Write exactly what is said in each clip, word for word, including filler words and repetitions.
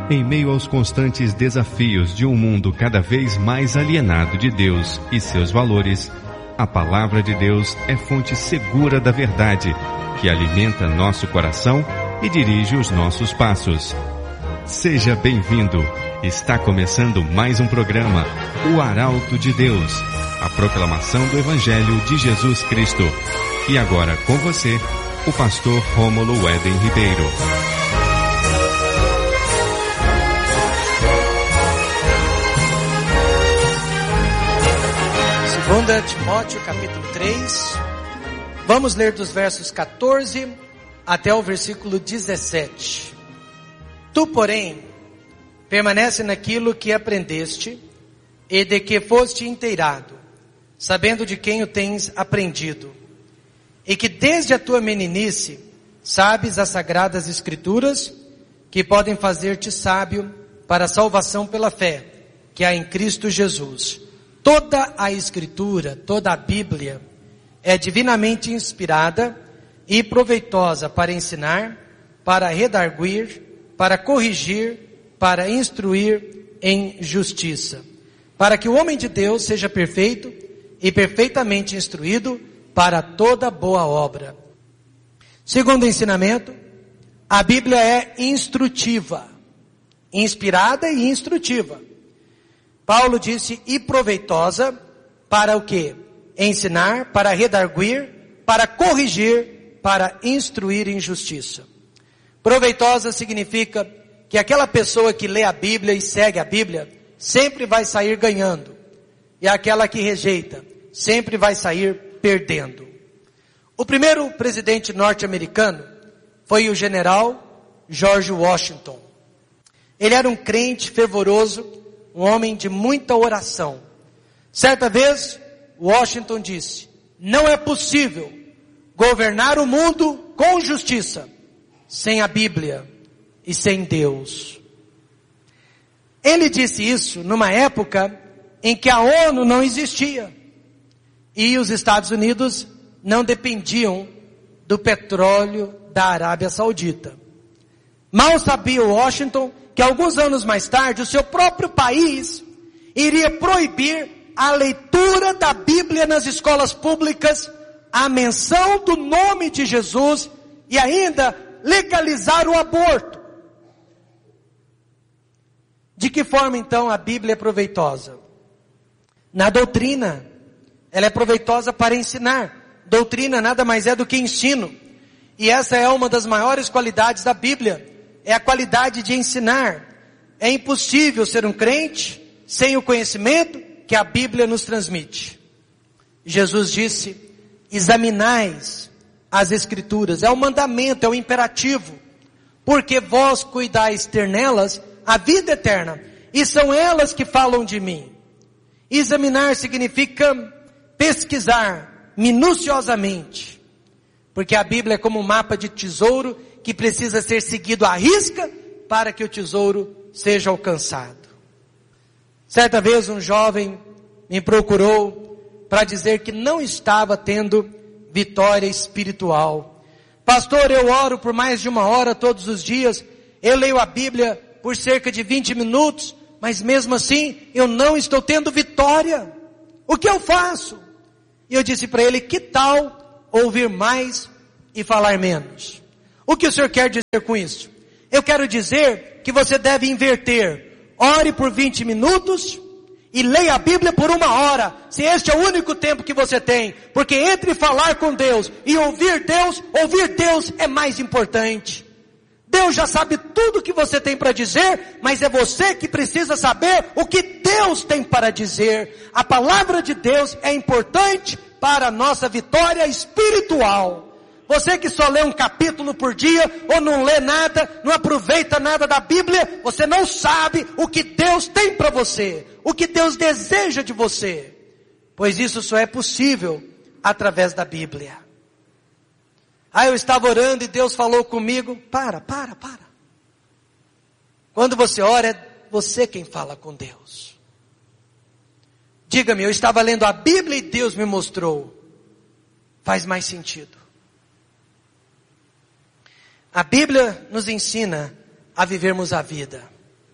Em meio aos constantes desafios de um mundo cada vez mais alienado de Deus e seus valores, a palavra de Deus é fonte segura da verdade, que alimenta nosso coração e dirige os nossos passos. Seja bem-vindo. Está começando mais um programa, O Arauto de Deus, a proclamação do Evangelho de Jesus Cristo. E agora com você, o pastor Rômulo Éden Ribeiro. Segunda Timóteo, capítulo três, vamos ler dos versos quatorze até o versículo dezessete. Tu, porém, permanece naquilo que aprendeste e de que foste inteirado, sabendo de quem o tens aprendido, e que desde a tua meninice sabes as sagradas escrituras, que podem fazer-te sábio para a salvação pela fé, que há em Cristo Jesus. Toda a Escritura, toda a Bíblia, é divinamente inspirada e proveitosa para ensinar, para redarguir, para corrigir, para instruir em justiça, para que o homem de Deus seja perfeito e perfeitamente instruído para toda boa obra. Segundo o ensinamento, a Bíblia é instrutiva, inspirada e instrutiva. Paulo disse, e proveitosa para o quê? Ensinar, para redarguir, para corrigir, para instruir em justiça. Proveitosa significa que aquela pessoa que lê a Bíblia e segue a Bíblia, sempre vai sair ganhando. E aquela que rejeita, sempre vai sair perdendo. O primeiro presidente norte-americano foi o general George Washington. Ele era um crente fervoroso, um homem de muita oração. Certa vez, Washington disse, não é possível governar o mundo com justiça, sem a Bíblia e sem Deus. Ele disse isso numa época em que a ONU não existia, e os Estados Unidos não dependiam do petróleo da Arábia Saudita. Mal sabia Washington que alguns anos mais tarde o seu próprio país iria proibir a leitura da Bíblia nas escolas públicas, a menção do nome de Jesus e ainda legalizar o aborto. De que forma então a Bíblia é proveitosa? Na doutrina, ela é proveitosa para ensinar. Doutrina nada mais é do que ensino. E essa é uma das maiores qualidades da Bíblia. É a qualidade de ensinar. É impossível ser um crente sem o conhecimento que a Bíblia nos transmite. Jesus disse, examinais as Escrituras. É o mandamento, é o imperativo. Porque vós cuidais ter nelas a vida eterna. E são elas que falam de mim. Examinar significa pesquisar minuciosamente. Porque a Bíblia é como um mapa de tesouro que precisa ser seguido à risca para que o tesouro seja alcançado. Certa vez um jovem me procurou para dizer que não estava tendo vitória espiritual. Pastor, eu oro por mais de uma hora todos os dias, eu leio a Bíblia por cerca de vinte minutos, mas mesmo assim eu não estou tendo vitória. O que eu faço? E eu disse para ele, que tal ouvir mais e falar menos? O que o senhor quer dizer com isso? Eu quero dizer que você deve inverter. Ore por vinte minutos e leia a Bíblia por uma hora. Se este é o único tempo que você tem. Porque entre falar com Deus e ouvir Deus, ouvir Deus é mais importante. Deus já sabe tudo o que você tem para dizer, mas é você que precisa saber o que Deus tem para dizer. A palavra de Deus é importante para a nossa vitória espiritual. Você que só lê um capítulo por dia, ou não lê nada, não aproveita nada da Bíblia, você não sabe o que Deus tem para você, o que Deus deseja de você. Pois isso só é possível através da Bíblia. Ah, eu estava orando e Deus falou comigo. Para, para, para. Quando você ora, é você quem fala com Deus. Diga-me, eu estava lendo a Bíblia e Deus me mostrou. Faz mais sentido. A Bíblia nos ensina a vivermos a vida.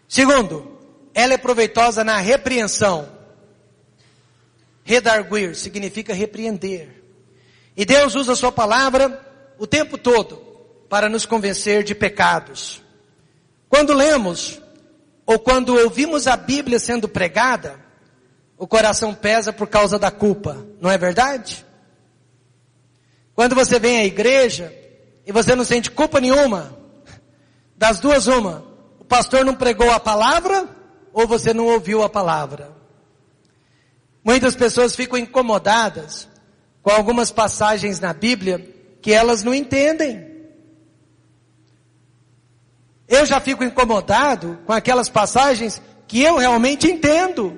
Segundo, ela é proveitosa na repreensão. Redarguir significa repreender. E Deus usa a sua palavra o tempo todo para nos convencer de pecados. Quando lemos ou quando ouvimos a Bíblia sendo pregada, o coração pesa por causa da culpa, não é verdade? Quando você vem à igreja e você não sente culpa nenhuma, das duas uma, o pastor não pregou a palavra ou você não ouviu a palavra. Muitas pessoas ficam incomodadas com algumas passagens na Bíblia que elas não entendem. Eu já fico incomodado com aquelas passagens que eu realmente entendo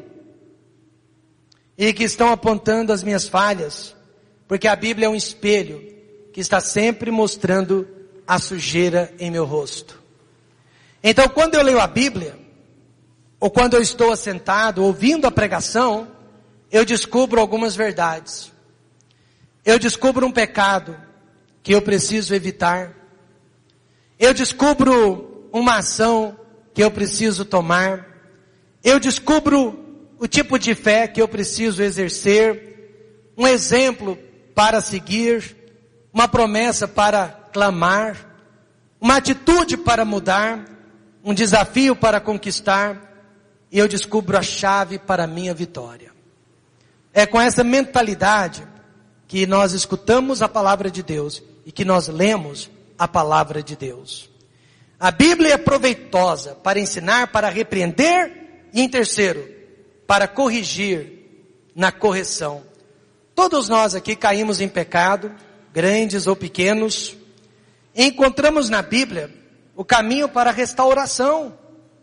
e que estão apontando as minhas falhas, porque a Bíblia é um espelho que está sempre mostrando a sujeira em meu rosto. Então, quando eu leio a Bíblia, ou quando eu estou assentado ouvindo a pregação, eu descubro algumas verdades. Eu descubro um pecado que eu preciso evitar. Eu descubro uma ação que eu preciso tomar. Eu descubro o tipo de fé que eu preciso exercer. Um exemplo para seguir. Uma promessa para clamar. Uma atitude para mudar. Um desafio para conquistar. E eu descubro a chave para a minha vitória. É com essa mentalidade que nós escutamos a palavra de Deus e que nós lemos a palavra de Deus. A Bíblia é proveitosa para ensinar, para repreender e, em terceiro, para corrigir na correção. Todos nós aqui caímos em pecado, grandes ou pequenos, e encontramos na Bíblia o caminho para a restauração.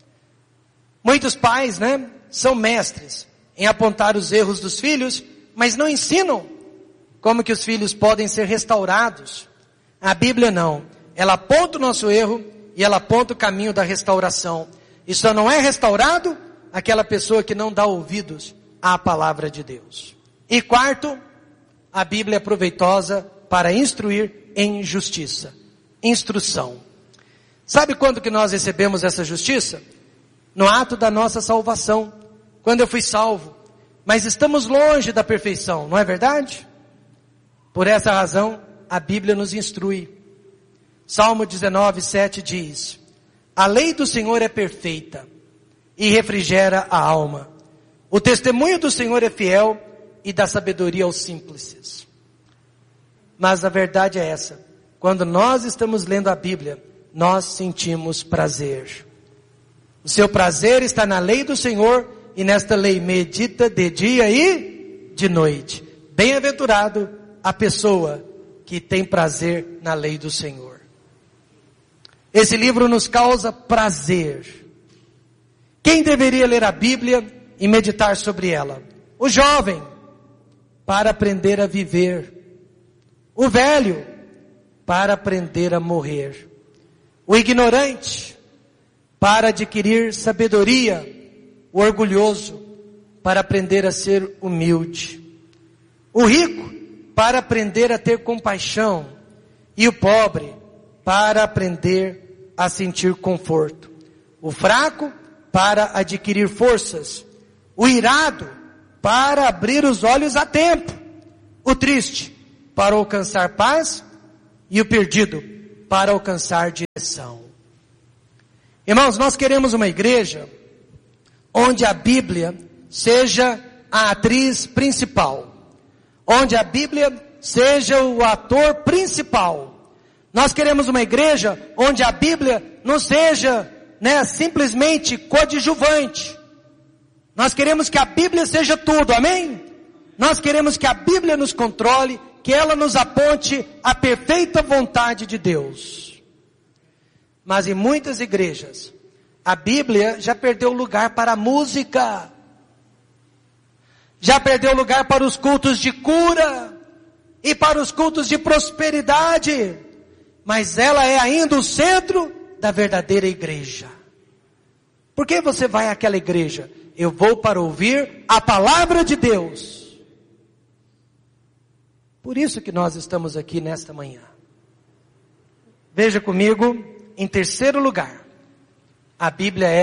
Muitos pais, né, são mestres em apontar os erros dos filhos, mas não ensinam como que os filhos podem ser restaurados. A Bíblia não. Ela aponta o nosso erro e ela aponta o caminho da restauração. E só não é restaurado aquela pessoa que não dá ouvidos à palavra de Deus. E quarto, a Bíblia é proveitosa para instruir em justiça. Instrução. Sabe quando que nós recebemos essa justiça? No ato da nossa salvação. Quando eu fui salvo. Mas estamos longe da perfeição, não é verdade? Por essa razão, a Bíblia nos instrui. Salmo dezenove, sete diz: a lei do Senhor é perfeita e refrigera a alma. O testemunho do Senhor é fiel e dá sabedoria aos simples. Mas a verdade é essa. Quando nós estamos lendo a Bíblia, nós sentimos prazer. O seu prazer está na lei do Senhor e nesta lei medita de dia e de noite. Bem-aventurado a pessoa que tem prazer na lei do Senhor. Esse livro nos causa prazer. Quem deveria ler a Bíblia e meditar sobre ela? O jovem, para aprender a viver. O velho, para aprender a morrer. O ignorante, para adquirir sabedoria. O orgulhoso, para aprender a ser humilde. O rico, para aprender a ter compaixão. E o pobre, para aprender a sentir conforto. O fraco, para adquirir forças. O irado, para abrir os olhos a tempo. O triste, para alcançar paz. E o perdido, para alcançar direção. Irmãos, nós queremos uma igreja onde a Bíblia seja a atriz principal. Onde a Bíblia seja o ator principal. Nós queremos uma igreja onde a Bíblia não seja, né, simplesmente coadjuvante. Nós queremos que a Bíblia seja tudo, amém? Nós queremos que a Bíblia nos controle, que ela nos aponte a perfeita vontade de Deus. Mas em muitas igrejas, a Bíblia já perdeu lugar para a música. Já perdeu lugar para os cultos de cura e para os cultos de prosperidade. Mas ela é ainda o centro da verdadeira igreja. Por que você vai àquela igreja? Eu vou para ouvir a palavra de Deus. Por isso que nós estamos aqui nesta manhã. Veja comigo, em terceiro lugar, a Bíblia é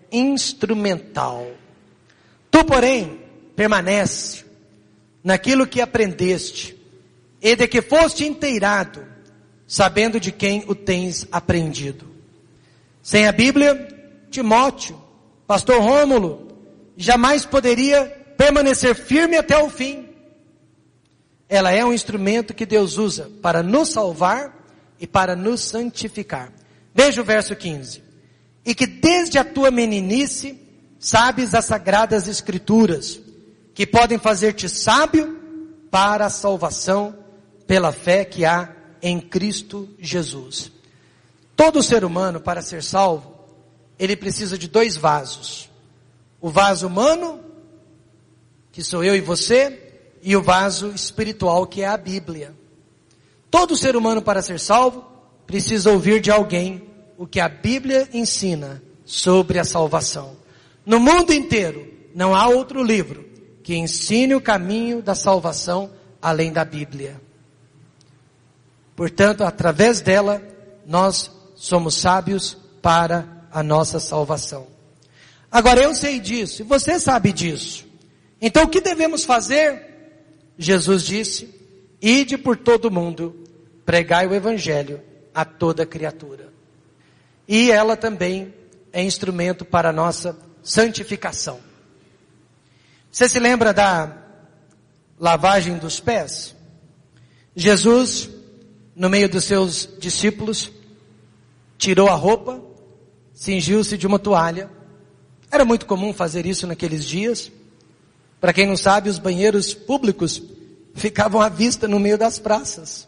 instrumental. Tu, porém, permanece naquilo que aprendeste e de que foste inteirado, sabendo de quem o tens aprendido. Sem a Bíblia, Timóteo, pastor Rômulo, jamais poderia permanecer firme até o fim. Ela é um instrumento que Deus usa para nos salvar e para nos santificar. Veja o verso quinze. E que desde a tua meninice sabes as sagradas escrituras, que podem fazer-te sábio para a salvação pela fé que há em Cristo Jesus. Todo ser humano, para ser salvo, ele precisa de dois vasos. O vaso humano, que sou eu e você, e o vaso espiritual, que é a Bíblia. Todo ser humano, para ser salvo, precisa ouvir de alguém o que a Bíblia ensina sobre a salvação. No mundo inteiro, não há outro livro que ensine o caminho da salvação além da Bíblia. Portanto, através dela, nós somos sábios para a nossa salvação. Agora, eu sei disso, e você sabe disso. Então, o que devemos fazer? Jesus disse, ide por todo o mundo, pregai o Evangelho a toda criatura. E ela também é instrumento para a nossa santificação. Você se lembra da lavagem dos pés? Jesus, no meio dos seus discípulos, tirou a roupa, cingiu-se de uma toalha. Era muito comum fazer isso naqueles dias. Para quem não sabe, os banheiros públicos ficavam à vista no meio das praças.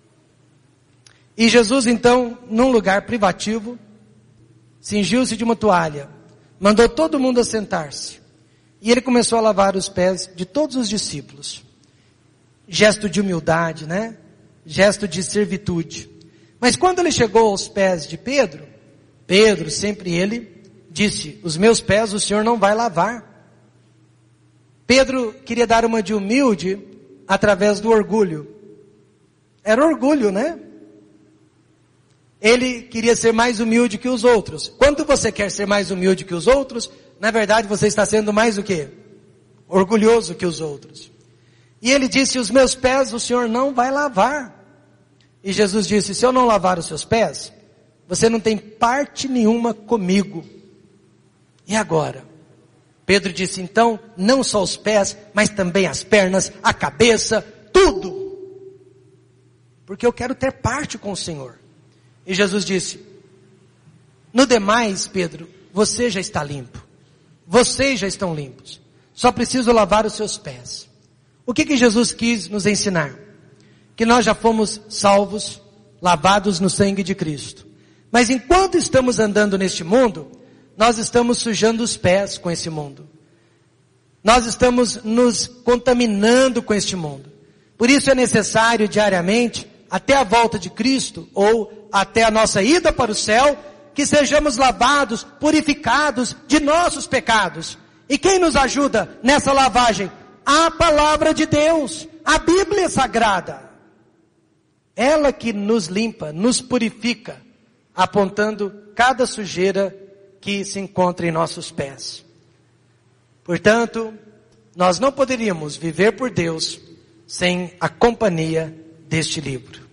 E Jesus, então, num lugar privativo, cingiu-se de uma toalha, mandou todo mundo assentar-se. E ele começou a lavar os pés de todos os discípulos. Gesto de humildade, né? Gesto de servitude. Mas quando ele chegou aos pés de Pedro, Pedro, sempre ele, disse, os meus pés o Senhor não vai lavar. Pedro queria dar uma de humilde através do orgulho. Era orgulho, né? Ele queria ser mais humilde que os outros. Quando você quer ser mais humilde que os outros, na verdade você está sendo mais o quê? Orgulhoso que os outros. E ele disse, os meus pés o Senhor não vai lavar. E Jesus disse, se eu não lavar os seus pés, você não tem parte nenhuma comigo. E agora? Pedro disse, então, não só os pés, mas também as pernas, a cabeça, tudo. Porque eu quero ter parte com o Senhor. E Jesus disse, no demais, Pedro, você já está limpo. Vocês já estão limpos. Só preciso lavar os seus pés. O que que Jesus quis nos ensinar? Que nós já fomos salvos, lavados no sangue de Cristo. Mas enquanto estamos andando neste mundo, nós estamos sujando os pés com esse mundo. Nós estamos nos contaminando com este mundo. Por isso é necessário diariamente, até a volta de Cristo, ou até a nossa ida para o céu, que sejamos lavados, purificados de nossos pecados. E quem nos ajuda nessa lavagem? A palavra de Deus, a Bíblia Sagrada. Ela que nos limpa, nos purifica, apontando cada sujeira que se encontra em nossos pés. Portanto, nós não poderíamos viver por Deus sem a companhia deste livro.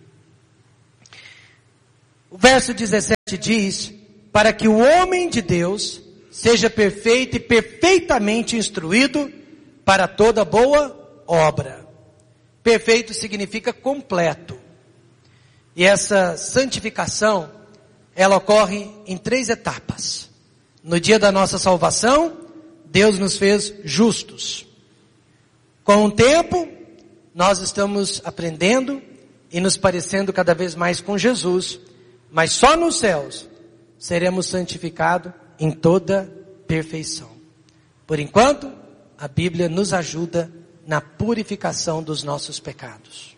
O verso dezessete diz, para que o homem de Deus seja perfeito e perfeitamente instruído para toda boa obra. Perfeito significa completo. E essa santificação, ela ocorre em três etapas. No dia da nossa salvação, Deus nos fez justos. Com o tempo, nós estamos aprendendo e nos parecendo cada vez mais com Jesus. Mas só nos céus seremos santificados em toda perfeição. Por enquanto, a Bíblia nos ajuda na purificação dos nossos pecados.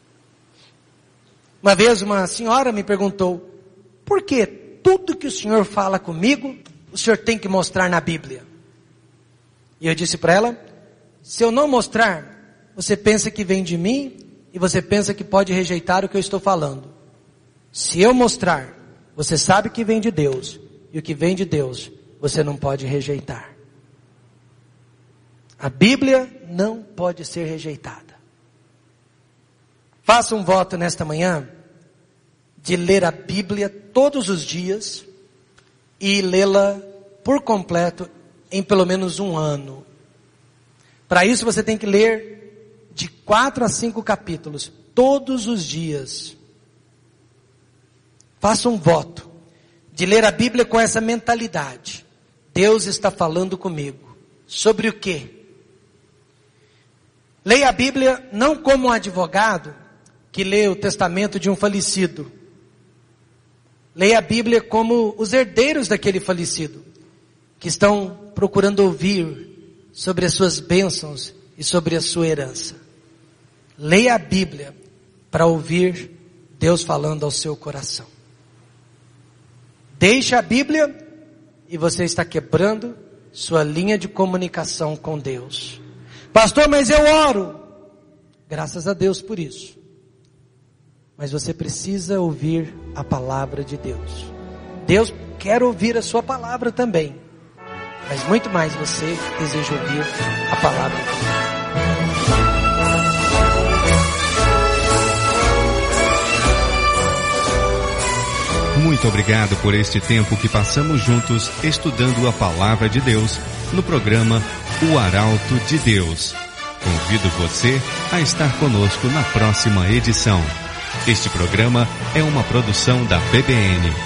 Uma vez uma senhora me perguntou, por que tudo que o Senhor fala comigo, o Senhor tem que mostrar na Bíblia? E eu disse para ela, se eu não mostrar, você pensa que vem de mim e você pensa que pode rejeitar o que eu estou falando. Se eu mostrar, você sabe que vem de Deus, e o que vem de Deus você não pode rejeitar. A Bíblia não pode ser rejeitada. Faça um voto nesta manhã de ler a Bíblia todos os dias e lê-la por completo em pelo menos um ano. Para isso você tem que ler de quatro a cinco capítulos todos os dias. Faça um voto de ler a Bíblia com essa mentalidade. Deus está falando comigo. Sobre o quê? Leia a Bíblia não como um advogado que lê o testamento de um falecido. Leia a Bíblia como os herdeiros daquele falecido, que estão procurando ouvir sobre as suas bênçãos e sobre a sua herança. Leia a Bíblia para ouvir Deus falando ao seu coração. Deixe a Bíblia e você está quebrando sua linha de comunicação com Deus. Pastor, mas eu oro. Graças a Deus por isso. Mas você precisa ouvir a palavra de Deus. Deus quer ouvir a sua palavra também. Mas muito mais você deseja ouvir a palavra de Deus. Muito obrigado por este tempo que passamos juntos estudando a palavra de Deus no programa O Arauto de Deus. Convido você a estar conosco na próxima edição. Este programa é uma produção da P B N.